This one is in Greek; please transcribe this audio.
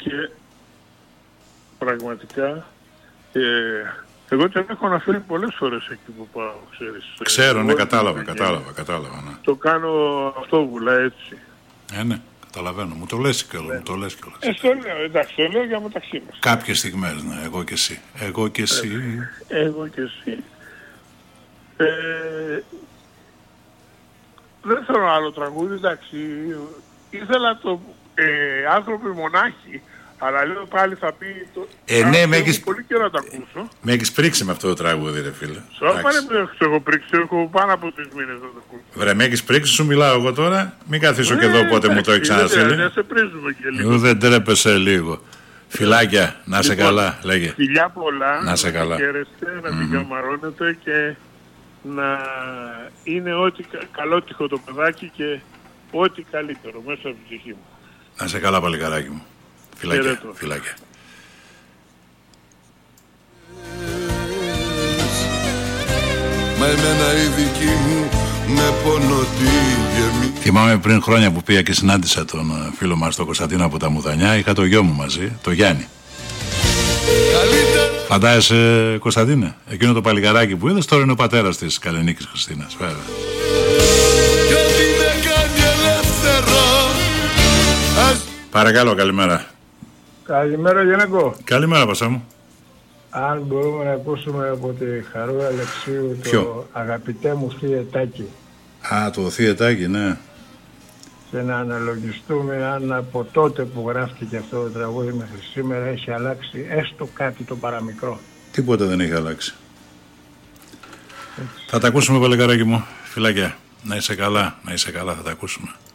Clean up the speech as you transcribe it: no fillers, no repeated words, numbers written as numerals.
και πραγματικά εγώ τον έχω αναφέρει πολλές φορές εκεί που πάω, ξέρεις. Ξέρω, ναι, κατάλαβα. Ναι. Το κάνω αυτόβουλα έτσι. Ναι, καταλαβαίνω. Μου το λες κιόλας. Στο λέω, εντάξει, το λέω για μεταξύ μας. Κάποιες στιγμές, ναι, εγώ και εσύ. Εγώ και εσύ. Δεν θέλω άλλο τραγούδι, εντάξει. Ήθελα το άνθρωποι μονάχοι, αλλά λέω πάλι θα πει το... Ναι, πολύ καιρό να το ακούσω. Με έχεις πρίξει με αυτό το τραγούδι, ρε φίλε. Σώπανε που έχω πρίξει, έχω πάνω από 3 μήνες να το ακούσω. Βρε, με έχεις πρίξει, σου μιλάω εγώ τώρα. Μην καθίσω και εδώ πότε μου το έχεις ξαναστείλει. Δεν σε πρίζουμε και λίγο. Δεν τρέπεσαι λίγο. Φιλάκια, να σε καλά, λέγε. Φιλιά πολλά, να σε καλά. Να χαίρεστε, να μην καμαρώνετε και να είναι ό,τι καλότυχο το παιδάκι και ό,τι καλύτερο μέσα από την ψυχή μου. Να σε καλά, παλικαράκι μου. Φιλάκια. Μα εμένα η δική μου με πονωτή γεμί. Θυμάμαι πριν χρόνια που πήγα και συνάντησα τον φίλο μας τον Κωνσταντίνο από τα Μουδανιά. Είχα το γιο μου μαζί, το Γιάννη. Φαντάζεσαι, Κωνσταντίνε, εκείνο το παλικαράκι που είδες τώρα είναι ο πατέρας της Καλενίκης Χριστίνας, βέβαια. Παρακαλώ, καλημέρα. Καλημέρα, Γιάννεκο. Καλημέρα, Πασά μου. Αν μπορούμε να ακούσουμε από τη Χαρούλα Αλεξίου το «Αγαπητέ μου Θιετάκι». Το Θιετάκι, ναι. Και να αναλογιστούμε αν από τότε που γράφτηκε αυτό το τραγούδι μέχρι σήμερα έχει αλλάξει έστω κάτι το παραμικρό. Τίποτα δεν έχει αλλάξει. Έτσι. Θα τα ακούσουμε, παλικάράκι μου. Φιλάκια. Να είσαι καλά, θα τα ακούσουμε.